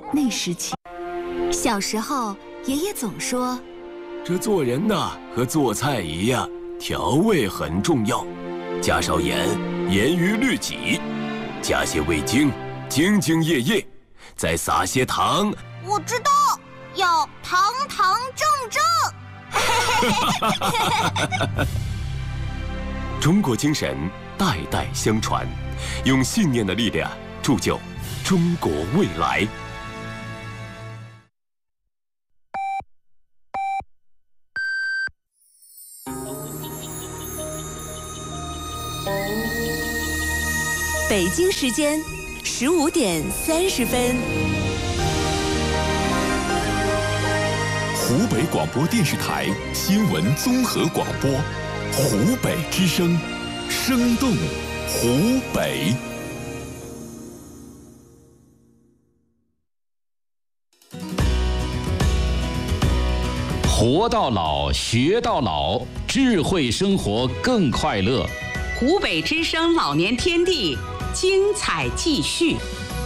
那时起。小时候，爷爷总说， 这做人呐，和做菜一样，调味很重要，加少盐，严于律己；加些味精，兢兢业业；再撒些糖。 我知道，要堂堂正正。 中国精神代代相传，用信念的力量铸就中国未来。 北京时间15点30分。 湖北广播电视台新闻综合广播，湖北之声，生动湖北。 活到老，学到老，智慧生活更快乐。 湖北之声老年天地，精彩继续。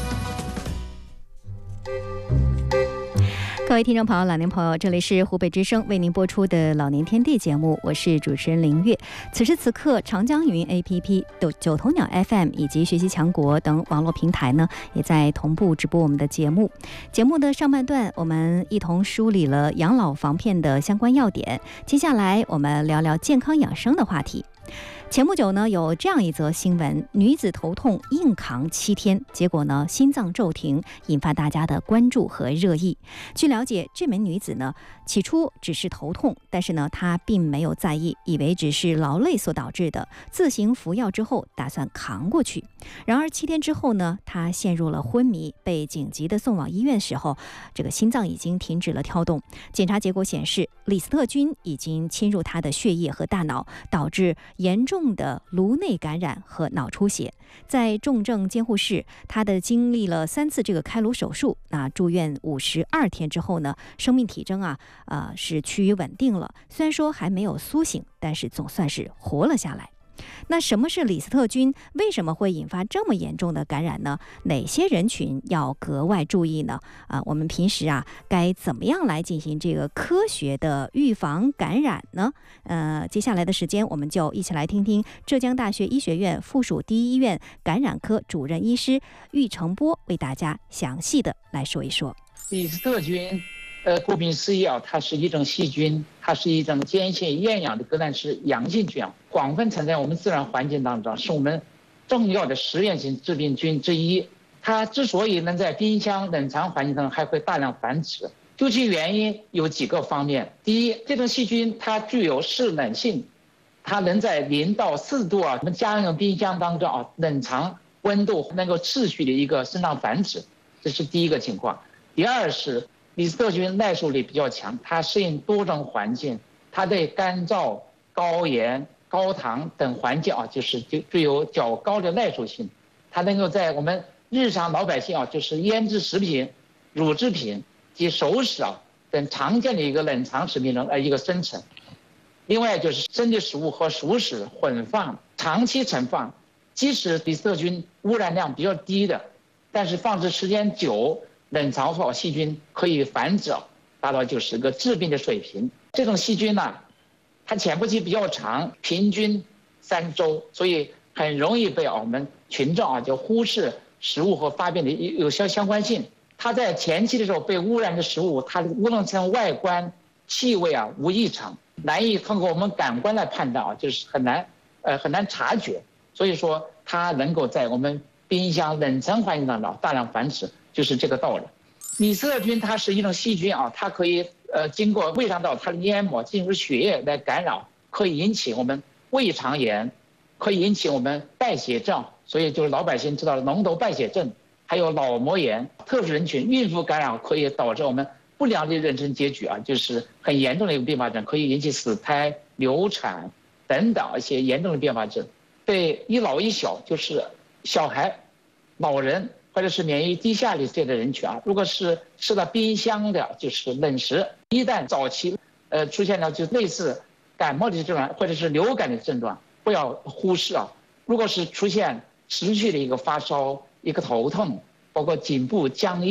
各位听众朋友、老年朋友，这里是湖北之声为您播出的老年天地节目，我是主持人林月。此时此刻，长江云 APP、九头鸟 FM 以及学习强国等网络平台呢，也在同步直播我们的节目。节目的上半段，我们一同梳理了养老防骗的相关要点。接下来，我们聊聊健康养生的话题。前不久呢，有这样一则新闻：女子头痛硬扛7天，结果呢心脏骤停，引发大家的关注和热议。据了解，这名女子呢起初只是头痛，但是呢她并没有在意，以为只是劳累所导致的，自行服药之后打算扛过去。然而7天之后呢，她陷入了昏迷，被紧急的送往医院时候，这个心脏已经停止了跳动。检查结果显示，李斯特菌已经侵入她的血液和大脑，导致严重的颅内感染和脑出血。在重症监护室，他经历了3次这个开颅手术，住院52天之后呢，生命体征是趋于稳定了。虽然说还没有苏醒，但是总算是活了下来。那什么是李斯特菌？为什么会引发这么严重的感染呢？哪些人群要格外注意呢？我们平时该怎么样来进行这个科学的预防感染呢？接下来的时间，我们就一起来听听浙江大学医学院附属第一医院感染科主任医师郁成波为大家详细的来说一说。 李斯特菌顾名思义它是一种细菌，它是一种坚性厌氧的革兰氏阳性菌，广泛存在我们自然环境当中，是我们重要的实验性致病菌之一。它之所以能在冰箱冷藏环境中还会大量繁殖，究其原因有几个方面。第一，这种细菌它具有适冷性，它能在0到4度我们家用冰箱当中冷藏温度能够持续的一个生长繁殖，这是第一个情况。第二是李斯特菌耐受力比较强，它适应多种环境，它对干燥、高盐、高糖等环境具有较高的耐受性。它能够在我们日常老百姓就是腌制食品、乳制品及熟食等常见的一个冷藏食品中一个生成。另外就是生的食物和熟食混放、长期存放，即使李斯特菌污染量比较低的，但是放置时间久，冷藏后细菌可以繁殖，达到就是个致病的水平。这种细菌呢，它潜伏期比较长，平均3周，所以很容易被我们群众就忽视食物和发病的有效相关性。它在前期的时候被污染的食物，它无论从外观、气味无异常，难以通过我们感官来判断就是很难察觉。所以说它能够在我们冰箱冷藏环境当中大量繁殖，就是这个道理。李斯特菌它是一种细菌它可以经过胃肠道它的黏膜进入血液来感染，可以引起我们胃肠炎，可以引起我们败血症，所以就是老百姓知道的脓头败血症，还有脑膜炎。特殊人群孕妇感染可以导致我们不良的妊娠结局就是很严重的一个并发症，可以引起死胎、流产等等一些严重的并发症。对一老一小，就是小孩、老人或者是免疫低下的这类人群如果是吃了冰箱的就是冷食，一旦早期出现了就类似感冒的症状或者是流感的症状，不要忽视如果是出现持续的一个发烧、一个头痛，包括颈部僵硬、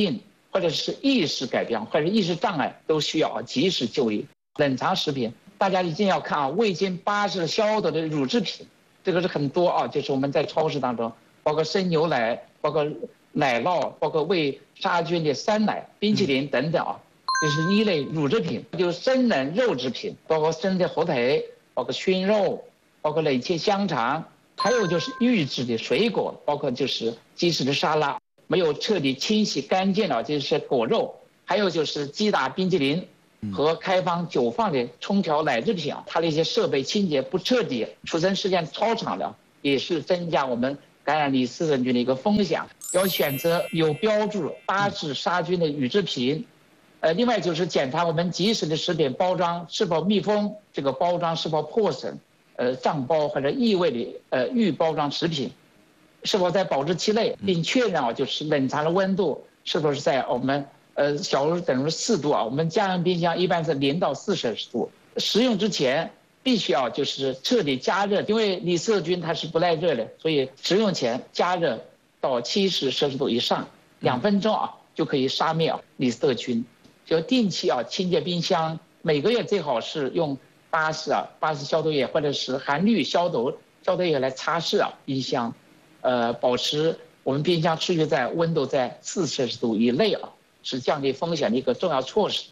或者是意识改变或者意识障碍，都需要及时就医。冷藏食品，大家一定要看未经巴氏消毒的乳制品，这个是很多就是我们在超市当中，包括生牛奶，包括奶酪，包括未杀菌的酸奶、冰淇淋等等这是一类乳制品。就生冷肉制品，包括生的火腿，包括熏肉，包括冷切香肠，还有就是预制的水果，包括就是即食的沙拉，没有彻底清洗干净的就是果肉，还有就是击打冰淇淋和开放久放的冲调奶制品它的一些设备清洁不彻底，储存时间超长的，也是增加我们感染李斯特菌的一个风险。要选择有标注巴氏杀菌的乳制品。另外就是检查我们即食的食品包装是否密封，这个包装是否破损，胀包或者异味的预包装食品是否在保质期内，并确认就是冷藏的温度是否是在我们小于等于4度我们家用冰箱一般是0到4摄氏度。食用之前必须要就是彻底加热，因为李斯特菌它是不耐热的，所以食用前加热到70摄氏度以上，2分钟就可以杀灭李斯特菌。就定期清洁冰箱，每个月最好是用巴氏消毒液或者是含氯消毒液来擦拭冰箱，保持我们冰箱持续在温度在4摄氏度以内是降低风险的一个重要措施。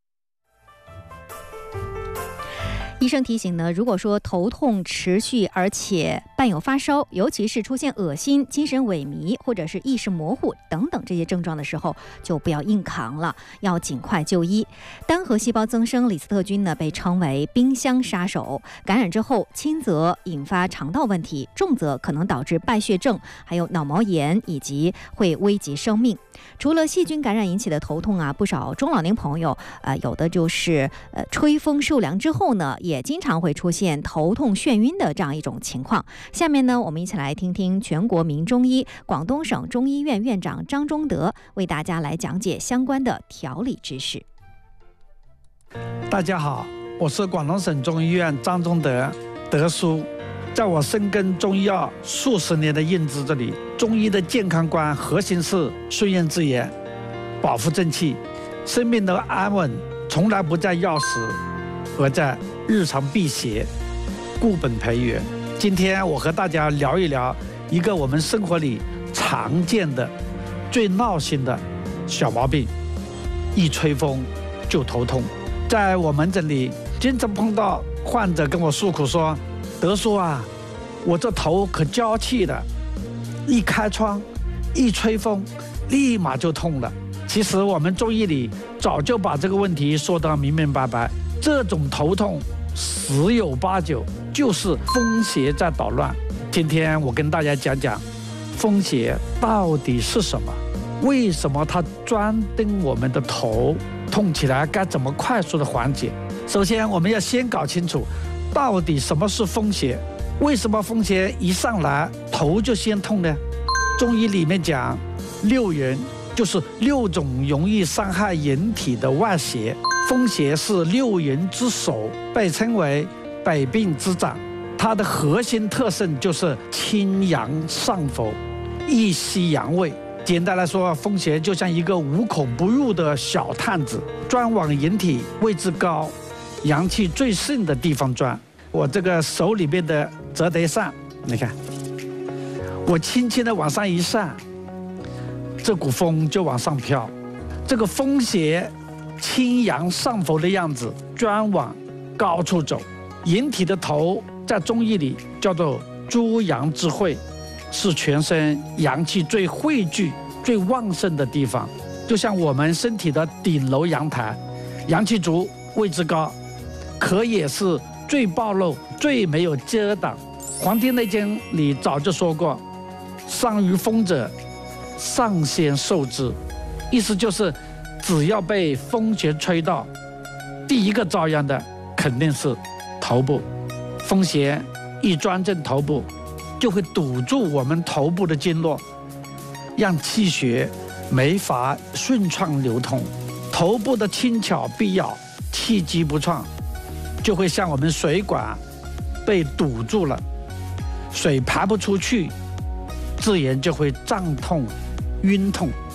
医生提醒呢，如果说头痛持续而且伴有发烧，尤其是出现恶心、精神萎靡或者是意识模糊等等这些症状的时候，就不要硬扛了，要尽快就医。单核细胞增生李斯特菌呢，被称为冰箱杀手，感染之后轻则引发肠道问题，重则可能导致败血症，还有脑膜炎，以及会危及生命。除了细菌感染引起的头痛不少中老年朋友有的就是吹风受凉之后呢，也经常会出现头痛眩晕的这样一种情况。下面呢，我们一起来听听全国名中医、广东省中医院院长张忠德为大家来讲解相关的调理知识。 大家好，我是广东省中医院张忠德，德叔。在我深耕中医药数十年的认知这里，中医的健康观核心是顺应自然，保护正气，生命的安稳从来不在药食，而在日常辟邪，固本培元。今天我和大家聊一聊一个我们生活里常见的最闹心的小毛病，一吹风就头痛。在我门诊里经常碰到患者跟我诉苦说，德叔我这头可娇气的，一开窗一吹风立马就痛了。其实我们中医里早就把这个问题说得明明白白，这种头痛10有8九就是风邪在捣乱。今天我跟大家讲讲风邪到底是什么，为什么它专登我们的头痛起来，该怎么快速的缓解。首先我们要先搞清楚到底什么是风邪，为什么风邪一上来头就先痛呢？中医里面讲6淫，就是6种容易伤害人体的外邪。风邪是6淫之首，被称为百病之长。它的核心特性就是清阳上浮，一吸阳味。简单来说，风邪就像一个无孔不入的小探子，专往人体位置高、阳气最盛的地方钻。我这个手里面的折叠扇，你看，我轻轻的往上一扇，这股风就往上飘。这个风邪清阳上浮的样子，专往高处走。人体的头在中医里叫做诸阳之会，是全身阳气最汇聚、最旺盛的地方。就像我们身体的顶楼阳台，阳气足，位置高，可也是最暴露、最没有遮挡。《黄帝内经》里早就说过，上于风者，上先受之。意思就是，只要被风邪吹到，第一个遭殃的肯定是头部。风邪一钻进头部，就会堵住我们头部的经络，让气血没法顺畅流通。头部的轻巧必要，气机不畅，就会像我们水管被堵住了，水排不出去，自然就会胀痛、晕痛。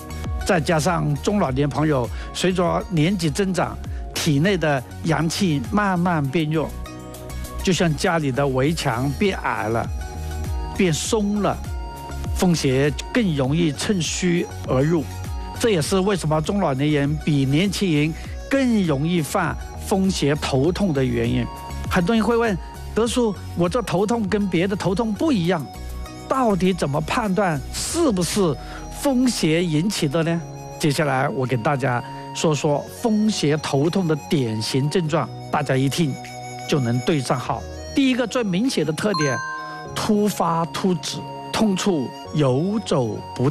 再加上中老年朋友随着年纪增长，体内的阳气慢慢变弱，就像家里的围墙变矮了、变松了，风邪更容易趁虚而入。这也是为什么中老年人比年轻人更容易犯风邪头痛的原因。很多人会问，德叔，我这头痛跟别的头痛不一样，到底怎么判断是不是风邪引起的呢？接下来我给大家说说风邪头痛的典型症状，大家一听就能对上号。第一个最明显的特点，突发突止，痛处游走不